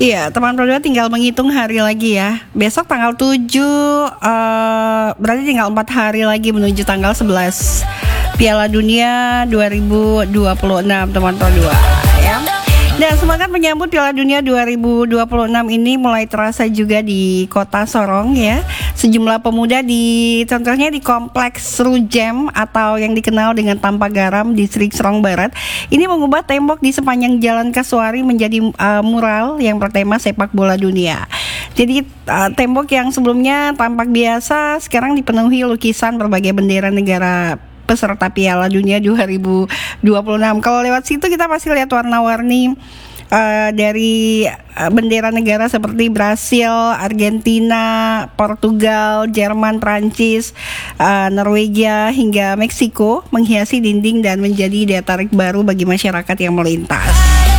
Iya, teman berdua tinggal menghitung hari lagi ya. Besok tanggal 7, berarti tinggal 4 hari lagi menuju tanggal 11 Piala Dunia 2026, teman berdua ya. Dan semangat menyambut Piala Dunia 2026 ini mulai terasa juga di Kota Sorong ya. Sejumlah pemuda contohnya di Kompleks Rujem atau yang dikenal dengan Tanpa Garam, Distrik Sorong Barat, ini mengubah tembok di sepanjang Jalan Kasuari menjadi mural yang bertema sepak bola dunia. Jadi tembok yang sebelumnya tampak biasa sekarang dipenuhi lukisan berbagai bendera negara peserta Piala Dunia 2026. Kalau lewat situ kita pasti lihat warna-warni dari bendera negara seperti Brasil, Argentina, Portugal, Jerman, Prancis, Norwegia hingga Meksiko menghiasi dinding dan menjadi daya tarik baru bagi masyarakat yang melintas.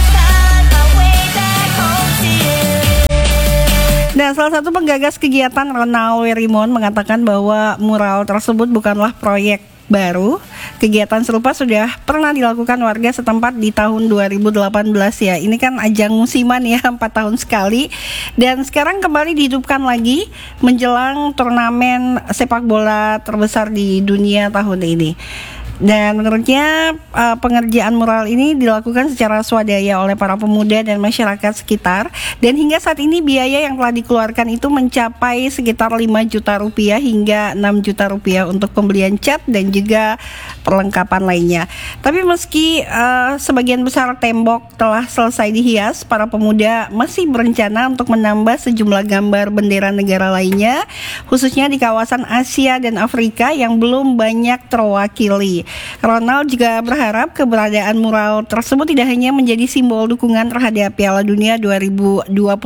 Dan salah satu penggagas kegiatan Ronald Werimon mengatakan bahwa mural tersebut bukanlah proyek baru. Kegiatan serupa sudah pernah dilakukan warga setempat di tahun 2018 ya. Ini kan ajang musiman ya, 4 tahun sekali. Dan sekarang kembali dihidupkan lagi menjelang turnamen sepak bola terbesar di dunia tahun ini. Dan menurutnya pengerjaan mural ini dilakukan secara swadaya oleh para pemuda dan masyarakat sekitar. Dan hingga saat ini biaya yang telah dikeluarkan itu mencapai sekitar 5 juta rupiah hingga 6 juta rupiah untuk pembelian cat dan juga perlengkapan lainnya. Tapi meski sebagian besar tembok telah selesai dihias, para pemuda masih berencana untuk menambah sejumlah gambar bendera negara lainnya, khususnya di kawasan Asia dan Afrika yang belum banyak terwakili. Ronald juga berharap keberadaan mural tersebut tidak hanya menjadi simbol dukungan terhadap Piala Dunia 2026,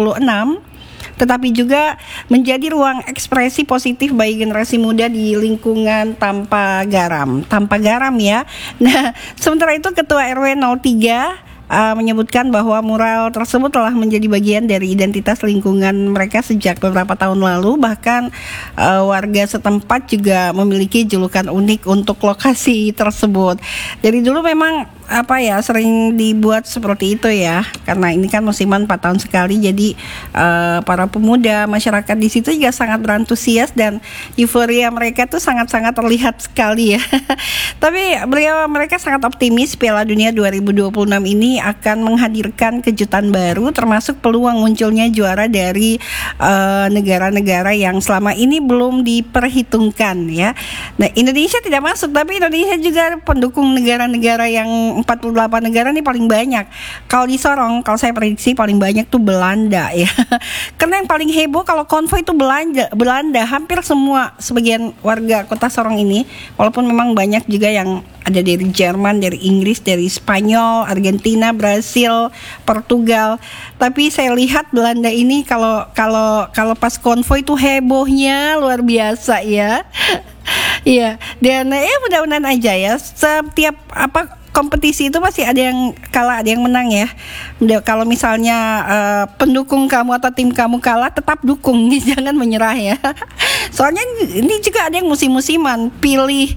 tetapi juga menjadi ruang ekspresi positif bagi generasi muda di lingkungan Tanpa Garam ya. Nah, sementara itu Ketua RW 03 menyebutkan bahwa mural tersebut telah menjadi bagian dari identitas lingkungan mereka sejak beberapa tahun lalu. Bahkan warga setempat juga memiliki julukan unik untuk lokasi tersebut. Dari dulu memang sering dibuat seperti itu ya, karena ini kan musiman 4 tahun sekali. Jadi para pemuda masyarakat di situ juga sangat berantusias dan euforia mereka tuh sangat-sangat terlihat sekali ya. Tapi mereka sangat optimis Piala Dunia 2026 ini akan menghadirkan kejutan baru, termasuk peluang munculnya juara dari negara-negara yang selama ini belum diperhitungkan ya. Nah, Indonesia tidak masuk, tapi Indonesia juga pendukung negara-negara yang 48 negara nih paling banyak. Kalau di Sorong, kalau saya prediksi paling banyak tuh Belanda ya. Karena yang paling heboh kalau konvoy itu Belanda. Hampir sebagian warga kota Sorong ini, walaupun memang banyak juga yang ada dari Jerman, dari Inggris, dari Spanyol, Argentina, Brasil, Portugal. Tapi saya lihat Belanda ini kalau pas konvoy itu hebohnya luar biasa ya. Iya, dan mudah-mudahan aja ya. Setiap kompetisi itu pasti ada yang kalah, ada yang menang ya. Kalau misalnya pendukung kamu atau tim kamu kalah, tetap dukung, jangan menyerah ya. Soalnya ini juga ada yang musim-musiman pilih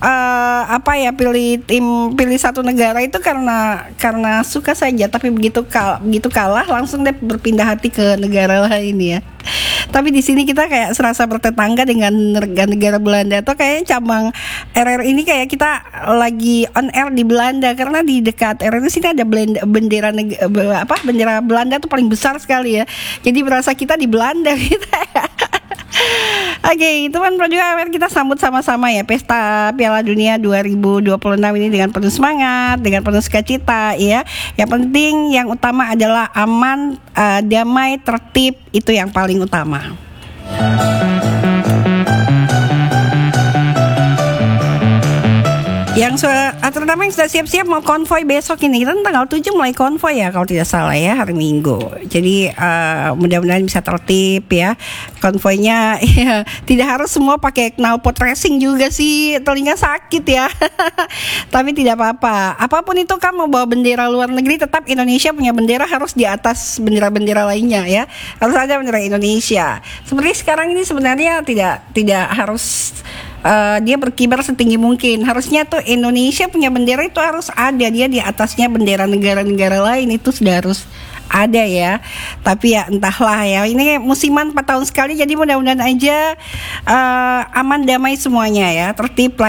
pilih satu negara itu karena suka saja, tapi begitu kalah langsung deh berpindah hati ke negara lain ya. Tapi di sini kita kayak serasa bertetangga dengan negara Belanda, atau kayaknya cabang RR ini kayak kita lagi on air di Belanda, karena di dekat RR sini ada bendera Belanda tuh paling besar sekali ya. Jadi berasa kita di Belanda gitu. Oke, teman juga kita sambut sama-sama ya Pesta Piala Dunia 2026 ini dengan penuh semangat, dengan penuh sukacita ya. Yang penting, yang utama adalah aman, damai, tertib, itu yang paling utama. Yang terutama yang sudah siap-siap mau konvoy besok ini, kita tanggal 7 mulai konvoy ya kalau tidak salah ya, hari Minggu. Jadi mudah-mudahan bisa tertib ya konvoynya ya. Tidak harus semua pakai knalpot racing juga sih, telinga sakit ya. Tapi tidak apa-apa, apapun itu kan mau bawa bendera luar negeri, tetap Indonesia punya bendera harus di atas bendera-bendera lainnya ya. Harus ada bendera Indonesia. Seperti sekarang ini sebenarnya tidak harus dia berkibar setinggi mungkin. Harusnya tuh Indonesia punya bendera itu harus ada dia di atasnya bendera negara-negara lain, itu sudah harus ada ya, tapi ya entahlah ya, ini musiman 4 tahun sekali, jadi mudah-mudahan aja aman damai semuanya ya, tertib